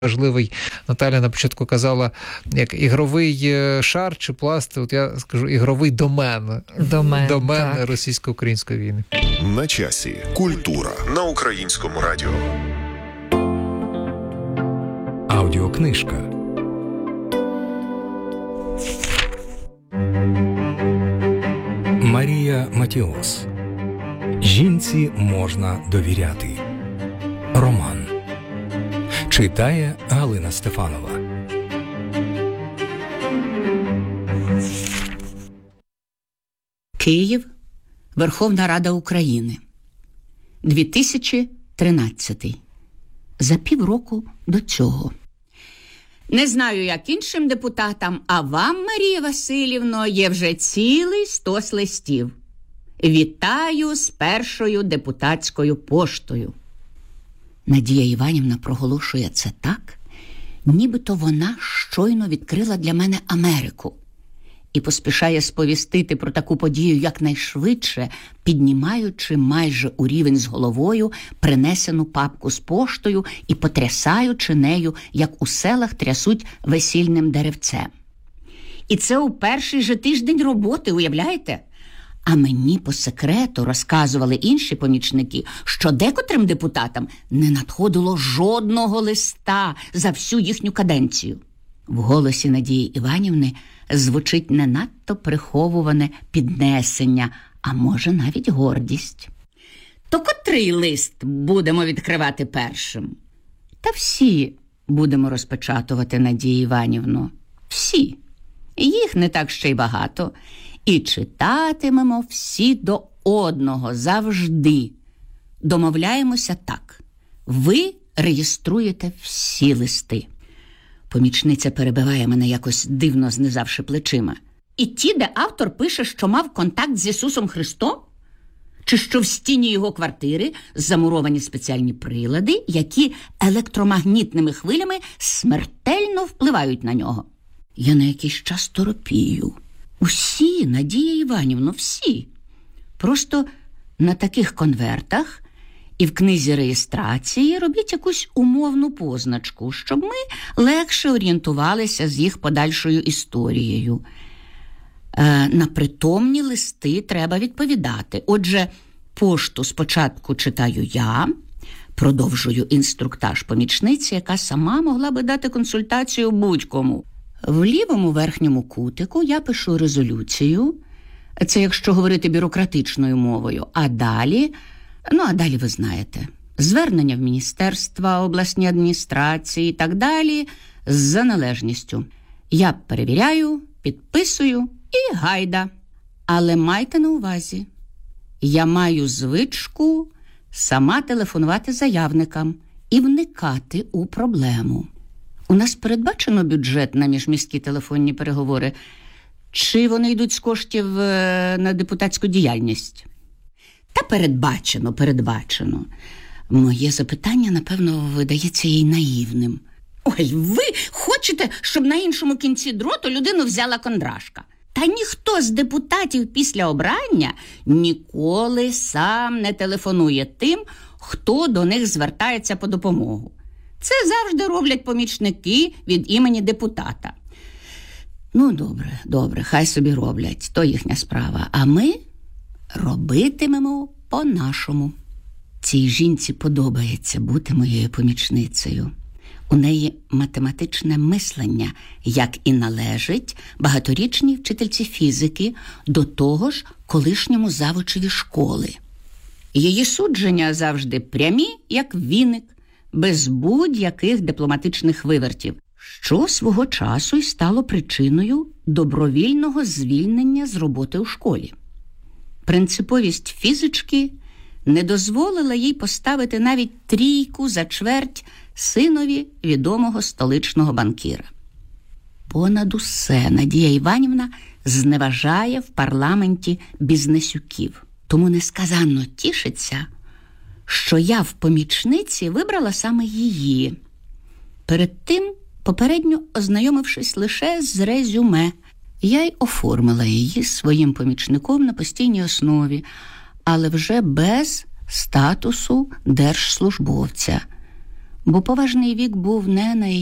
важливий. Наталя на початку казала, як ігровий шар чи пласт, от я скажу, ігровий домен російсько-української війни. На часі. Культура на Українському радіо. Аудіокнижка. Марія Матіос. Жінці можна довіряти. Роман. Читає Галина Стефанова. Київ. Верховна Рада України. 2013. За півроку до цього. Не знаю, як іншим депутатам, а вам, Марія Василівно, є вже цілий 100 листів. Вітаю з першою депутатською поштою. Надія Іванівна проголошує це так, нібито вона щойно відкрила для мене Америку і поспішає сповістити про таку подію якнайшвидше, піднімаючи майже у рівень з головою принесену папку з поштою і потрясаючи нею, як у селах трясуть весільним деревцем. І це у перший же тиждень роботи, уявляєте? А мені по секрету розказували інші помічники, що декотрим депутатам не надходило жодного листа за всю їхню каденцію. В голосі Надії Іванівни звучить не надто приховуване піднесення, а може навіть гордість. То котрий лист будемо відкривати першим? Та всі будемо розпечатувати, Надія Іванівно. Всі. Їх не так ще й багато. І читатимемо всі до одного, завжди. Домовляємося так. Ви реєструєте всі листи. Помічниця перебиває мене, якось дивно знизавши плечима. І ті, де автор пише, що мав контакт з Ісусом Христом? Чи що в стіні його квартири замуровані спеціальні прилади, які електромагнітними хвилями смертельно впливають на нього? Я на якийсь час торопію. Усі, Надія Іванівно, всі. Просто на таких конвертах і в книзі реєстрації робіть якусь умовну позначку, щоб ми легше орієнтувалися з їх подальшою історією. На притомні листи треба відповідати. Отже, пошту спочатку читаю я, продовжую інструктаж помічниці, яка сама могла би дати консультацію будь-кому. В лівому верхньому кутику я пишу резолюцію, це якщо говорити бюрократичною мовою, а далі ви знаєте, звернення в міністерства, обласні адміністрації і так далі за належністю. Я перевіряю, підписую і гайда. Але майте на увазі, я маю звичку сама телефонувати заявникам і вникати у проблему. У нас передбачено бюджет на міжміські телефонні переговори? Чи вони йдуть з коштів на депутатську діяльність? Та передбачено. Моє запитання, напевно, видається їй наївним. Ой, ви хочете, щоб на іншому кінці дроту людину взяла кондрашка? Та ніхто з депутатів після обрання ніколи сам не телефонує тим, хто до них звертається по допомогу. Це завжди роблять помічники від імені депутата. Ну, добре, хай собі роблять, то їхня справа. А ми робитимемо по-нашому. Цій жінці подобається бути моєю помічницею. У неї математичне мислення, як і належить багаторічній вчительці фізики, до того ж колишньому завучеві школи. Її судження завжди прямі, як віник, без будь-яких дипломатичних вивертів, що свого часу й стало причиною добровільного звільнення з роботи у школі. Принциповість фізички не дозволила їй поставити навіть 3 за чверть синові відомого столичного банкіра. Понад усе Надія Іванівна зневажає в парламенті бізнесюків. Тому несказанно тішиться, що я в помічниці вибрала саме її. Перед тим, попередньо ознайомившись лише з резюме, я й оформила її своїм помічником на постійній основі, але вже без статусу держслужбовця. бо поважний вік був не на